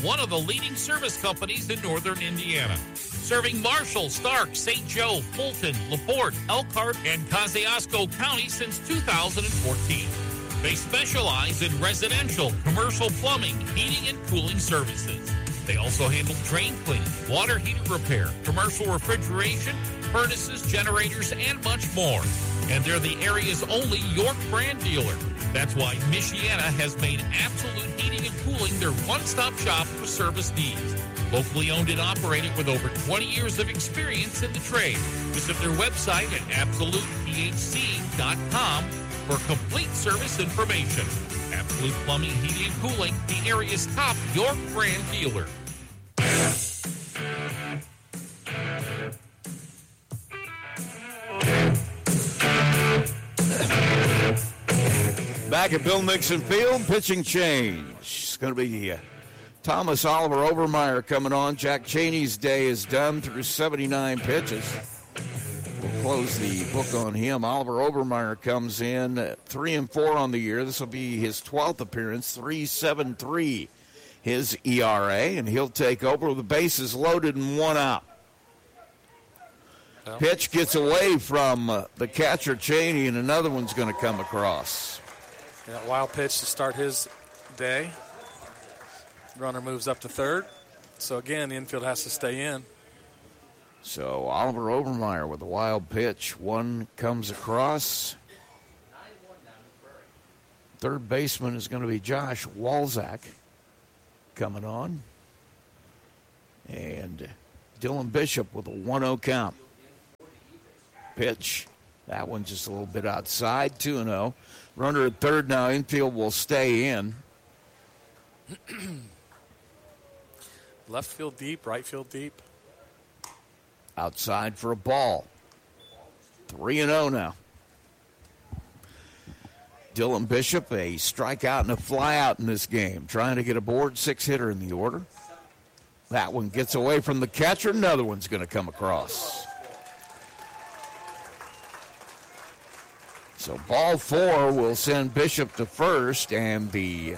one of the leading service companies in northern Indiana. Serving Marshall, Stark, St. Joe, Fulton, LaPorte, Elkhart, and Kosciuszko County since 2014. They specialize in residential, commercial plumbing, heating, and cooling services. They also handle drain cleaning, water heater repair, commercial refrigeration, furnaces, generators, and much more. And they're the area's only York brand dealer. That's why Michiana has made Absolute Heating and Cooling their one-stop shop for service needs. Locally owned and operated with over 20 years of experience in the trade. Visit their website at AbsolutePHC.com for complete service information. Absolute Plumbing, Heating, and Cooling, the area's top York brand dealer. Back at Bill Nixon Field, pitching change. It's going to be Thomas Oliver Overmeyer coming on. Jack Chaney's day is done through 79 pitches. We'll close the book on him. Oliver Overmeyer comes in 3-4 on the year. This will be his 12th appearance, 3.73 his ERA, and he'll take over with the bases loaded and one out. Well, pitch gets away from the catcher Cheney, and another one's going to come across. Yeah, wild pitch to start his day. Runner moves up to third. So, again, the infield has to stay in. So, Oliver Overmeyer with a wild pitch. One comes across. Third baseman is going to be Josh Walzak coming on. And Dylan Bishop with a 1-0 count. Pitch. That one just a little bit outside, 2-0. Runner at third now. Infield will stay in. Left field deep, right field deep. Outside for a ball. 3-0 now. Dylan Bishop, a strikeout and a flyout in this game. Trying to get aboard, 6-hitter in the order. That one gets away from the catcher. Another one's going to come across. So ball 4 will send Bishop to first, and the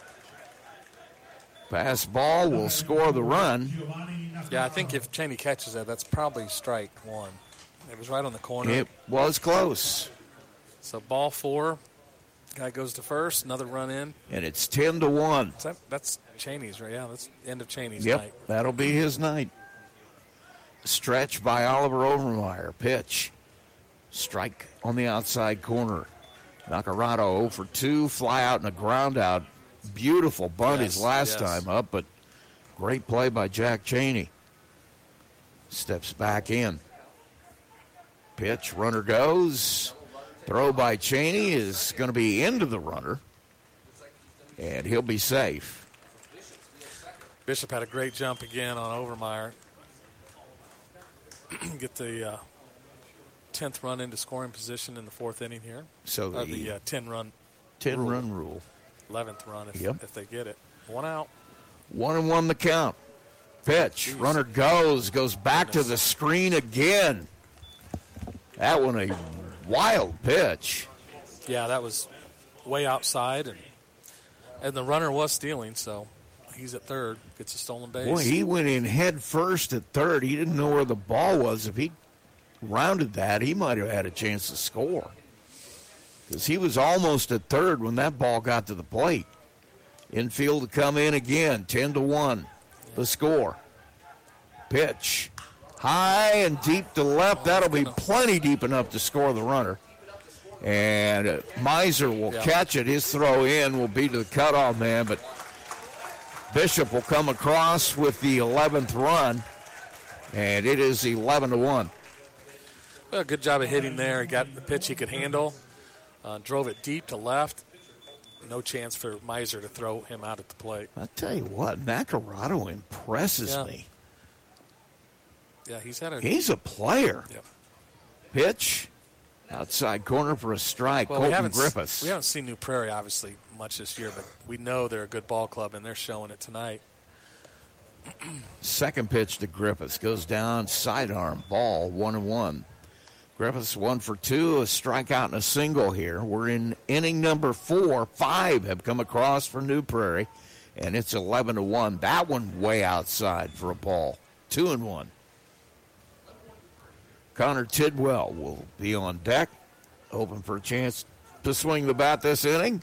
pass ball will score the run. Yeah, I think if Cheney catches that, that's probably strike one. It was right on the corner. It was close. So ball 4, guy goes to first, another run in. And it's 10-1. So that's Cheney's, right? Yeah, that's the end of Cheney's night. Yep, that'll be his night. Stretch by Oliver Overmeyer. Pitch. Strike on the outside corner. Nacarado 0 for 2. Fly out and a ground out. Beautiful bunt his last time up, but great play by Jack Cheney. Steps back in. Pitch, runner goes. Throw by Cheney is going to be into the runner, and he'll be safe. Bishop had a great jump again on Overmeyer. Get the 10th run into scoring position in the 4th inning here. So the 10-run rule. 11th run if they get it. One out. 1-1 the count. Pitch. Jeez. Runner goes back to the screen again. That one a wild pitch. Yeah, that was way outside, and the runner was stealing, so he's at third, gets a stolen base. Boy, he went in head first at third. He didn't know where the ball was. If he rounded that, he might have had a chance to score, because he was almost at third when that ball got to the plate. Infield to come in again, 10-1, the score. Pitch. High and deep to left. That'll be plenty deep enough to score the runner. And Miser will catch it. His throw in will be to the cutoff man, but Bishop will come across with the 11th run, and it is 11-1. Well, good job of hitting there. He got the pitch he could handle, drove it deep to left. No chance for Miser to throw him out at the plate. I'll tell you what, Nacarado impresses me. Yeah, he's a player. Yep. Pitch, outside corner for a strike. Well, Colton Griffiths. We haven't seen New Prairie, obviously, much this year, but we know they're a good ball club, and they're showing it tonight. Second pitch to Griffiths. Goes down, sidearm, ball, 1-1. Griffiths 1 for 2, a strikeout and a single here. We're in inning number 4. 5 have come across for New Prairie, and it's 11-1. That one way outside for a ball. 2-1. Connor Tidwell will be on deck, hoping for a chance to swing the bat this inning.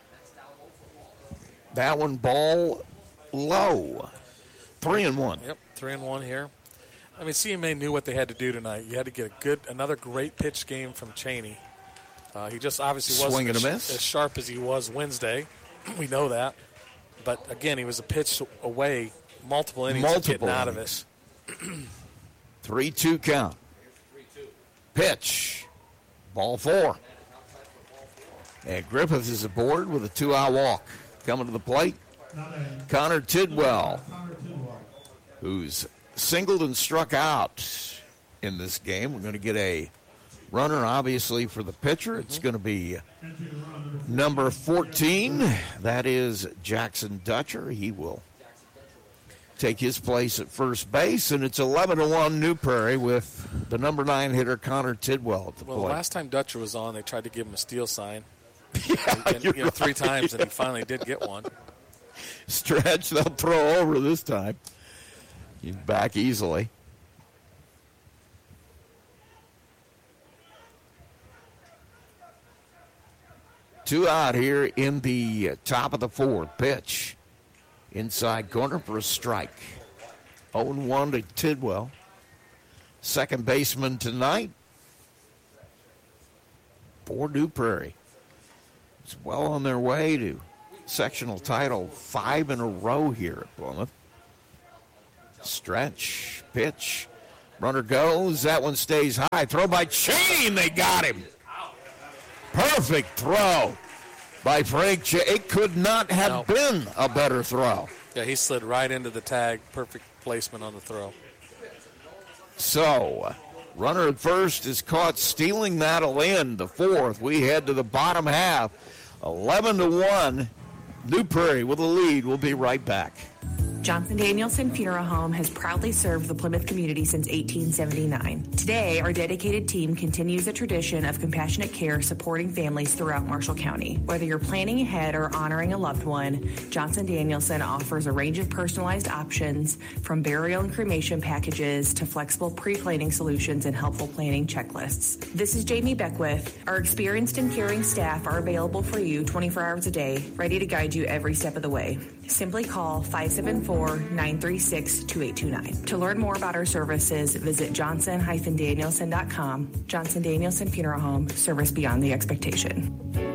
That one ball low. 3-1. Yep, 3-1 here. I mean, CMA knew what they had to do tonight. You had to get another great pitch game from Cheney. He just obviously wasn't as sharp as he was Wednesday. We know that. But, again, he was a pitch away, multiple innings of getting out of it. 3-2 count. Pitch. Ball 4. And Griffith is aboard with a 2-out walk. Coming to the plate, Connor Tidwell, who's singled and struck out in this game. We're going to get a runner, obviously, for the pitcher. It's going to be number 14. That is Jackson Dutcher. He will take his place at first base, and it's 11-1 New Prairie with the number 9 hitter, Connor Tidwell, at the plate. Well, the last time Dutcher was on, they tried to give him a steal sign. Yeah, 3 times, and he finally did get one. Stretch, they'll throw over this time. He's back easily. Two out here in the top of the 4th. Pitch. Inside corner for a strike. 0-1 to Tidwell. Second baseman tonight for New Prairie. It's well on their way to sectional title 5 in a row here at Plymouth. Stretch, pitch, runner goes. That one stays high. Throw by Cheney, and they got him. Perfect throw by Frank Cheney. It could not have been a better throw. Yeah, he slid right into the tag. Perfect placement on the throw. So, runner at first is caught stealing that'll end the 4th. We head to the bottom half. 11-1. New Prairie with a lead. We'll be right back. Johnson Danielson Funeral Home has proudly served the Plymouth community since 1879. Today, our dedicated team continues the tradition of compassionate care supporting families throughout Marshall County. Whether you're planning ahead or honoring a loved one, Johnson Danielson offers a range of personalized options from burial and cremation packages to flexible pre-planning solutions and helpful planning checklists. This is Jamie Beckwith. Our experienced and caring staff are available for you 24 hours a day, ready to guide you every step of the way. Simply call 574-936-2829. To learn more about our services, visit johnson-danielson.com. Johnson Danielson Funeral Home, service beyond the expectation.